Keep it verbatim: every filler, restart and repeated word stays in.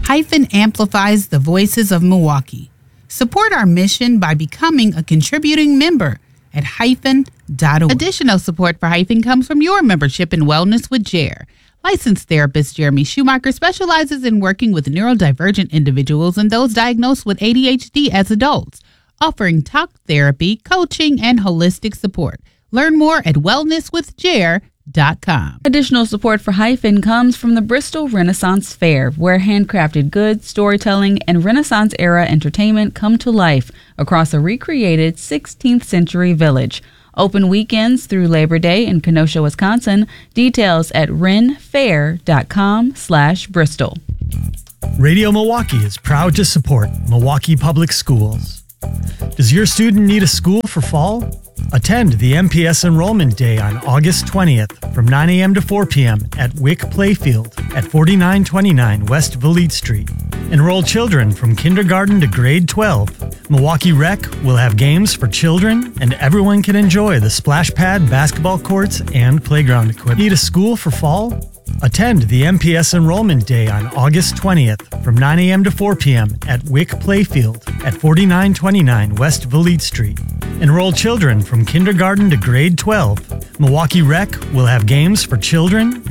Hyphen amplifies the voices of Milwaukee. Support our mission by becoming a contributing member at hyphen dot org. Additional support for Hyphen comes from your membership in Wellness with J E R. Licensed therapist Jeremy Schumacher specializes in working with neurodivergent individuals and those diagnosed with A D H D as adults, offering talk therapy, coaching, and holistic support. Learn more at wellness with j e r dot com. Additional support for Hyphen comes from the Bristol Renaissance Fair, where handcrafted goods, storytelling, and Renaissance-era entertainment come to life across a recreated sixteenth century village. Open weekends through Labor Day in Kenosha, Wisconsin. Details at renfair dot com slash Bristol. Radio Milwaukee is proud to support Milwaukee Public Schools. Does your student need a school for fall? Attend the M P S Enrollment Day on August twentieth from nine a.m. to four p.m. at Wick Playfield at forty-nine twenty-nine West Valete Street. Enroll children from kindergarten to grade twelve. Milwaukee Rec will have games for children, and everyone can enjoy the splash pad, basketball courts, and playground equipment. Need a school for fall? Attend the M P S Enrollment Day on August twentieth from nine a.m. to four p.m. at Wick Playfield at forty-nine twenty-nine West Valete Street. Enroll children from kindergarten to grade twelve. Milwaukee Rec will have games for children,